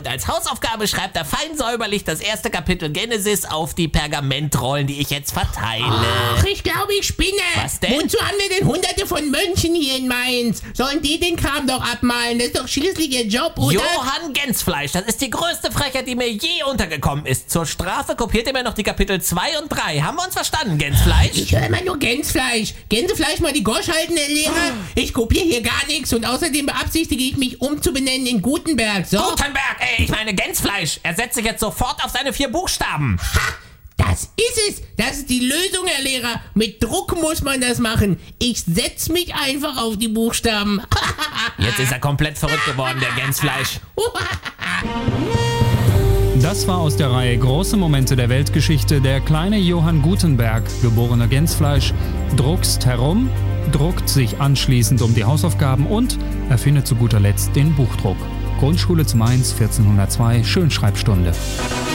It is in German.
als Hausaufgabe schreibt er fein säuberlich das erste Kapitel Genesis auf die Pergamentrollen, die ich jetzt verteile. Ach, ich glaube, ich spinne. Was denn? Wozu haben wir denn hunderte von Mönchen hier in Mainz? Sollen die den Kram doch abmalen? Das ist doch schließlich ihr Job, oder? Johann Gänzfleisch, das ist die größte Frechheit, die mir je untergekommen ist. Zur Strafe kopiert ihr mir noch die Kapitel 2 und 3. Haben wir uns verstanden, Gänzfleisch? Ich höre immer nur Gänsfleisch. Gänsefleisch mal die Gosch halten, Herr Lehrer. Ich kopiere hier gar nichts und außerdem beabsichtige ich mich umzubenennen in Gutenberg. So? Gutenberg, ich meine Gänzfleisch. Er setzt sich jetzt sofort auf seine 4 Buchstaben. Ha! Das ist es. Das ist die Lösung, Herr Lehrer. Mit Druck muss man das machen. Ich setze mich einfach auf die Buchstaben. Jetzt ist er komplett verrückt geworden, der Gänzfleisch. Das war aus der Reihe Große Momente der Weltgeschichte der kleine Johann Gutenberg, geborener Gänzfleisch, druckst herum, druckt sich anschließend um die Hausaufgaben und erfindet zu guter Letzt den Buchdruck. Grundschule zu Mainz 1402, Schönschreibstunde.